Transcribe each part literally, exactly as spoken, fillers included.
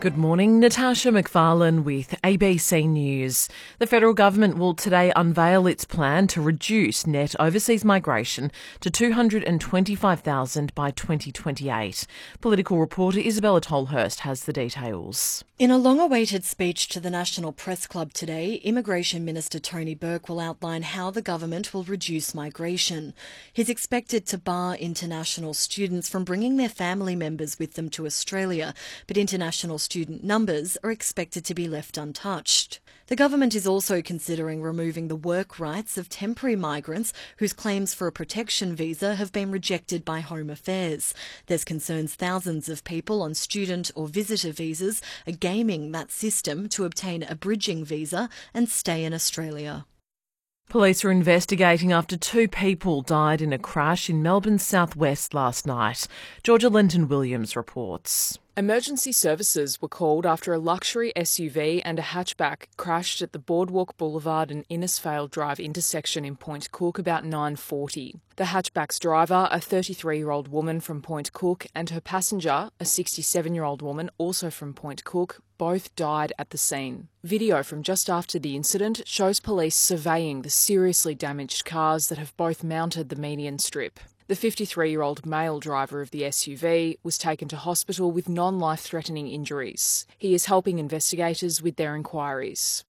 Good morning, Natasha McFarlane with A B C News. The federal government will today unveil its plan to reduce net overseas migration to two hundred twenty-five thousand by twenty twenty-eight. Political reporter Isabella Tolhurst has the details. In a long-awaited speech to the National Press Club today, Immigration Minister Tony Burke will outline how the government will reduce migration. He's expected to bar international students from bringing their family members with them to Australia, but international student numbers are expected to be left untouched. The government is also considering removing the work rights of temporary migrants whose claims for a protection visa have been rejected by Home Affairs. There's concerns thousands of people on student or visitor visas are gaming that system to obtain a bridging visa and stay in Australia. Police are investigating after two people died in a crash in Melbourne's southwest last night. Georgia Lenton-Williams reports. Emergency services were called after a luxury S U V and a hatchback crashed at the Boardwalk Boulevard and Innisfail Drive intersection in Point Cook about nine forty. The hatchback's driver, a thirty-three-year-old woman from Point Cook, and her passenger, a sixty-seven-year-old woman also from Point Cook, both died at the scene. Video from just after the incident shows police surveying the seriously damaged cars that have both mounted the median strip. The fifty-three-year-old male driver of the S U V was taken to hospital with non-life-threatening injuries. He is helping investigators with their inquiries.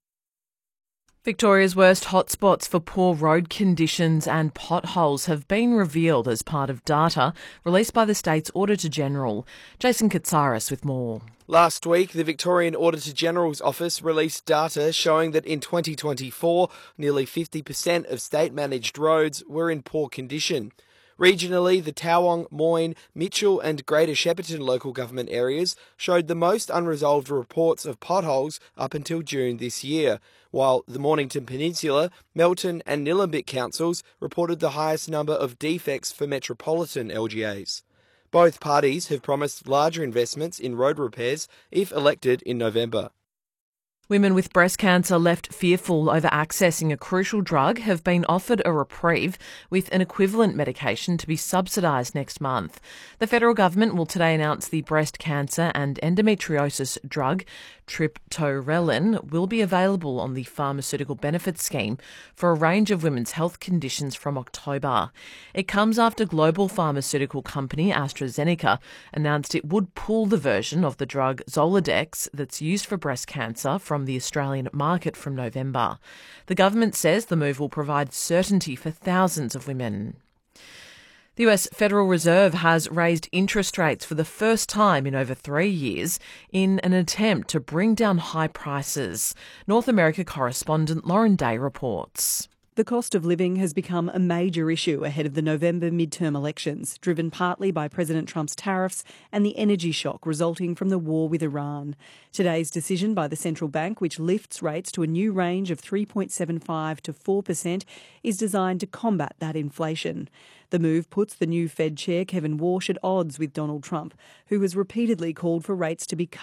Victoria's worst hotspots for poor road conditions and potholes have been revealed as part of data released by the state's Auditor-General. Jason Katsaris with more. Last week, the Victorian Auditor-General's office released data showing that in twenty twenty-four, nearly fifty percent of state-managed roads were in poor condition. Regionally, the Towong, Moyne, Mitchell and Greater Shepparton local government areas showed the most unresolved reports of potholes up until June this year, while the Mornington Peninsula, Melton and Nillumbik councils reported the highest number of defects for metropolitan L G As. Both parties have promised larger investments in road repairs if elected in November. Women with breast cancer left fearful over accessing a crucial drug have been offered a reprieve, with an equivalent medication to be subsidised next month. The federal government will today announce the breast cancer and endometriosis drug triptorelin will be available on the Pharmaceutical Benefits Scheme for a range of women's health conditions from October. It comes after global pharmaceutical company AstraZeneca announced it would pull the version of the drug Zoladex that's used for breast cancer from the Australian market from November. The government says the move will provide certainty for thousands of women. The U S Federal Reserve has raised interest rates for the first time in over three years in an attempt to bring down high prices. North America correspondent Lauren Day reports. The cost of living has become a major issue ahead of the November midterm elections, driven partly by President Trump's tariffs and the energy shock resulting from the war with Iran. Today's decision by the central bank, which lifts rates to a new range of three point seven five to four percent, is designed to combat that inflation. The move puts the new Fed chair, Kevin Warsh, at odds with Donald Trump, who has repeatedly called for rates to be cut